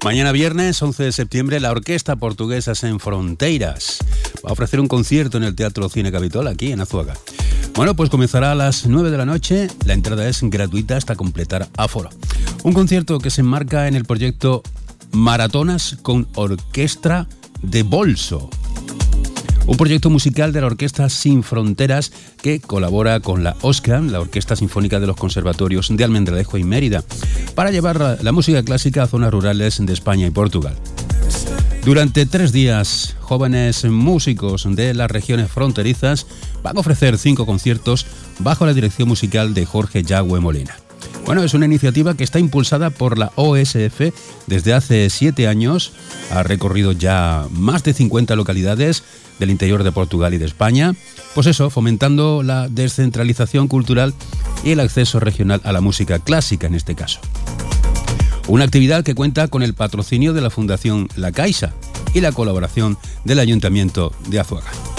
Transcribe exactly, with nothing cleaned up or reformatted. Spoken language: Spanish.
Mañana viernes once de septiembre la Orquesta Portuguesa Sen Fronteiras va a ofrecer un concierto en el Teatro Cine Capitol aquí en Azuaga. Bueno, pues comenzará a las nueve de la noche, la entrada es gratuita hasta completar aforo. Un concierto que se enmarca en el proyecto Maratonas con Orquestra de Bolso. Un proyecto musical de la Orquesta Sin Fronteras que colabora con la OSCA, la Orquesta Sinfónica de los Conservatorios de Almendralejo y Mérida, para llevar la música clásica a zonas rurales de España y Portugal. Durante tres días, jóvenes músicos de las regiones fronterizas van a ofrecer cinco conciertos bajo la dirección musical de Jorge Yagüe Molina. Bueno, es una iniciativa que está impulsada por la O S F desde hace siete años. Ha recorrido ya más de cincuenta localidades del interior de Portugal y de España. Pues eso, fomentando la descentralización cultural y el acceso regional a la música clásica en este caso. Una actividad que cuenta con el patrocinio de la Fundación La Caixa y la colaboración del Ayuntamiento de Azuaga.